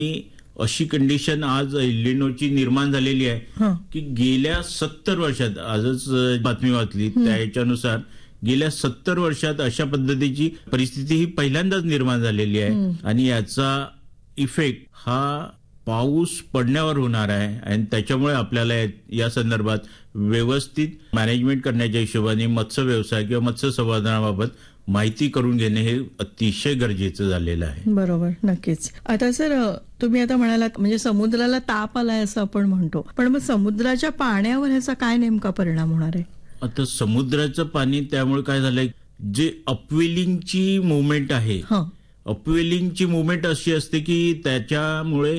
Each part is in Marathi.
अशी कंडिशन आज एलिनोची निर्माण झालेली आहे की गेल्या 70 वर्षात, आजच बातमी वाचली त्याच्यानुसार गेल्या 70 वर्षात अशा पद्धतीची परिस्थिती ही पहिल्यांदाच निर्माण झालेली आहे. आणि याचा इफेक्ट हा पाऊस पडण्यावर होणार आहे आणि त्याच्यामुळे आपल्याला या संदर्भात व्यवस्थित मॅनेजमेंट करण्याच्या हिशोबाने मत्स्य व्यवसाय किंवा मत्स्य संवर्धनाबाबत माहिती करून घेणे हे अतिशय गरजेचं झालेलं आहे. बरोबर, नक्कीच. आता सर, तुम्ही आता म्हणालात म्हणजे समुद्राला ताप आलाय असं आपण म्हणतो, पण मग समुद्राच्या पाण्यावर ह्याचा काय नेमका परिणाम होणार आहे? आता समुद्राचं पाणी त्यामुळे काय झालंय, जे अपवेलिंगची मुवमेंट आहे, अपवेलिंगची मुवमेंट अशी असते की त्याच्यामुळे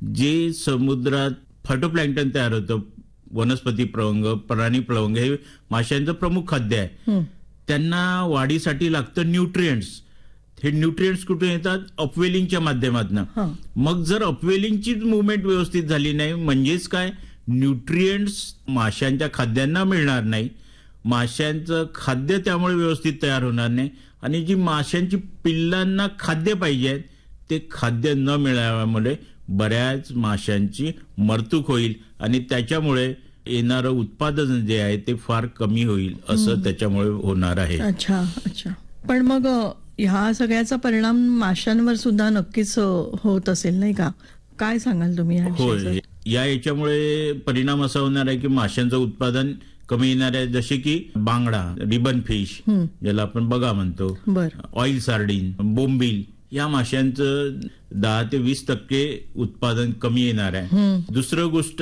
जे समुद्रात फायटोप्लॅन्क्टन तयार होतं, वनस्पती प्लवंग, प्राणी प्लवंग, हे माशांचं प्रमुख खाद्य आहे. त्यांना वाढीसाठी लागतं न्यूट्रिएंट्स. हे न्यूट्रिएंट्स कुठून येतात? अपवेलिंगच्या माध्यमातून. मग जर अपवेलिंगची मुवमेंट व्यवस्थित झाली नाही, म्हणजेच काय, न्यूट्रिएंट्स माशांच्या खाद्यांना मिळणार नाही, माशांचं खाद्य त्यामुळे व्यवस्थित तयार होणार नाही आणि जी माशांची पिल्लांना खाद्य पाहिजे ते खाद्य न मिळाल्यामुळे बऱ्याच माशांची मरतूक होईल आणि त्याच्यामुळे येणारं उत्पादन जे आहे ते फार कमी होईल, असं त्याच्यामुळे होणार आहे. अच्छा अच्छा. पण मग ह्या सगळ्याचा परिणाम माशांवर सुद्धा नक्कीच होत असेल, नाही का? काय सांगाल तुम्ही? होय, याच्यामुळे परिणाम असा होणार आहे की माशांचं उत्पादन कमी येणार आहे, जसे की बांगडा, रिबन फिश ज्याला आपण बगा म्हणतो, ऑइल सार्डिन, बोंबील, या माशांचं 10 ते 20% उत्पादन कमी येणार आहे. दुसरं गोष्ट,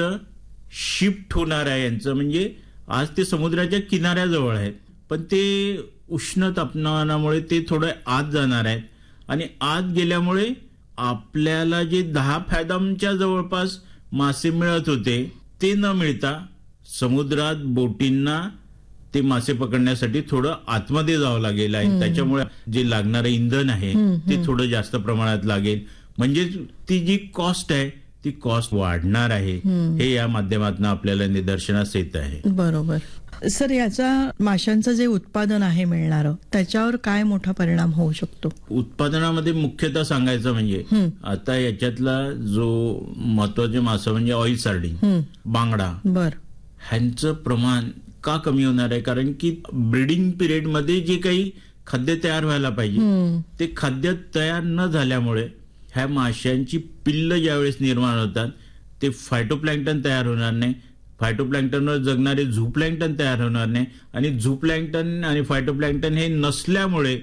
शिफ्ट होणार आहे यांचं, म्हणजे आज ते समुद्राच्या किनाऱ्याजवळ आहेत पण ते उष्ण तापमानामुळे ते थोडं आत जाणार आहेत आणि आत गेल्यामुळे आपल्याला जे 10 फॅथमच्या जवळपास मासे मिळत होते ते न मिळता समुद्रात बोटींना ते मासे पकडण्यासाठी थोडं आतमध्ये जावं लागेल आणि त्याच्यामुळे जे लागणारं इंधन आहे ते थोडं जास्त प्रमाणात लागेल, म्हणजे ती जी कॉस्ट आहे ती कॉस्ट वाढणार आहे. हे या माध्यमातून आपल्याला निदर्शनास येत आहे. बरोबर. सर, याचा माशांचं जे उत्पादन आहे मिळणारं, त्याच्यावर काय मोठा परिणाम होऊ शकतो? उत्पादनामध्ये मुख्यतः सांगायचं म्हणजे आता याच्यातला जो महत्वाचे मासा म्हणजे ऑइल सार्डिन, बांगडा, ह्यांचं प्रमाण का कमी होणार आहे? कारण की ब्रीडिंग पिरियड मध्ये जे काही खाद्य तयार व्हायला पाहिजे ते खाद्य तयार न झाल्यामुळे ह्या माशांची पिल्ल ज्यावेळेस निर्माण होतात ते फायटोप्लॅन्क्टन तयार होणार नाही, फायटोप्लॅन्क्टनवर जगणारे झूप्लॅन्क्टन तयार होणार नाही आणि झूप्लॅन्क्टन आणि फायटोप्लॅन्क्टन हे नसल्यामुळे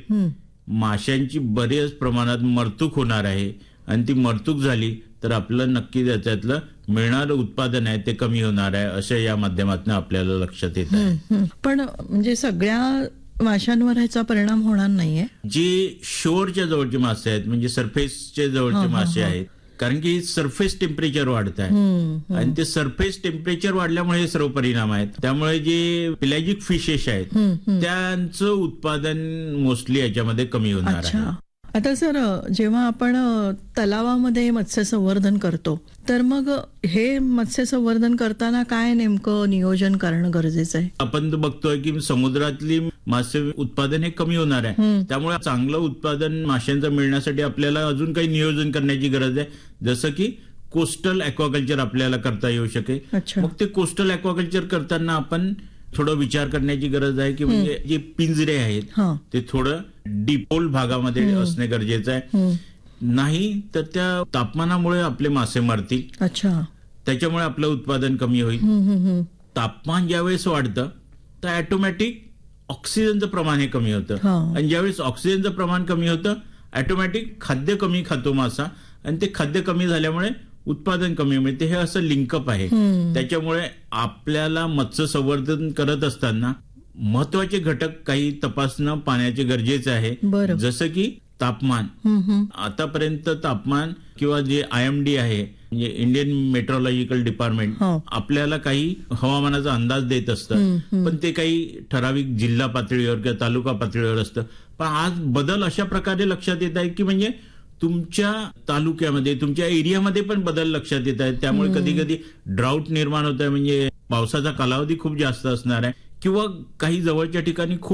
माशांची बरेच प्रमाणात मरतूक होणार आहे आणि ती मरतूक झाली तर आपलं नक्की त्याच्यातलं मिळणारं उत्पादन आहे ते कमी होणार आहे, असं या माध्यमातून आपल्याला लक्षात येत आहे. पण म्हणजे सगळ्या माशांवर ह्याचा परिणाम होणार नाहीये? जे शोरच्या जवळचे मासे आहेत, म्हणजे सरफेसच्या जवळचे मासे आहेत, कारण की सरफेस टेम्परेचर वाढत आहे आणि ते सरफेस टेम्परेचर वाढल्यामुळे हे सर्व परिणाम आहेत. त्यामुळे जे पेलॅजिक फिशेस आहेत त्यांचं उत्पादन मोस्टली याच्यामध्ये कमी होणार आहे. आता सर, जेव्हा आपण तलावामध्ये मत्स्य संवर्धन करतो तर मग हे मत्स्य संवर्धन करताना काय नेमकं नियोजन करणं गरजेचं आहे? आपण बघतोय की समुद्रातली मासे उत्पादन हे कमी होणार आहे, त्यामुळे चांगलं उत्पादन माशांचं मिळण्यासाठी आपल्याला अजून काही नियोजन करण्याची गरज आहे, जसं की कोस्टल ॲक्वाकल्चर आपल्याला करता येऊ शकेल. मग ते कोस्टल ॲक्वाकल्चर करताना आपण थोडं विचार करण्याची गरज आहे की म्हणजे जे पिंजरे आहेत ते थोडं डीपोल भागामध्ये असणे गरजेचं आहे, नाही तर त्या तापमानामुळे आपले मासे मरतील. त्याच्यामुळे आपलं उत्पादन कमी होईल. तापमान ज्यावेळेस वाढतं तर ऑटोमॅटिक ऑक्सिजनचं प्रमाण हे कमी होतं आणि ज्यावेळेस ऑक्सिजनचं प्रमाण कमी होतं ऑटोमॅटिक खाद्य कमी खातो मासा आणि ते खाद्य कमी झाल्यामुळे उत्पादन कमी मिळते. हे असं लिंकअप आहे. त्याच्यामुळे आपल्याला मत्स्य संवर्धन करत असताना महत्वाचे घटक काही तपासणं पाण्याचे गरजेचे आहे, जसं की तापमान. आतापर्यंत तापमान किंवा जे IMD आहे म्हणजे इंडियन मेट्रोलॉजिकल डिपार्टमेंट आपल्याला काही हवामानाचा अंदाज देत असतं, पण ते काही ठराविक जिल्हा पातळीवर किंवा तालुका पातळीवर असतं. पण आज बदल अशा प्रकारे लक्षात येत आहे की म्हणजे तुमच्या तालुक्यामध्ये तुमच्या एरियामध्ये पण बदल लक्षात येत आहेत. त्यामुळे कधी कधी ड्राऊट निर्माण होत आहे, म्हणजे पावसाचा कालावधी खूप जास्त असणार आहे किंवा काही जवळच्या ठिकाणी खूप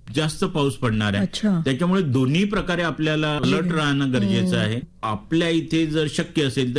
जास्त पाऊस पडणार आहे. अच्छा. त्याच्यामुळे दोन्ही प्रकारे आपल्याला अलर्ट राहणं गरजेचं आहे. आपल्या इथे जर शक्य असेल तर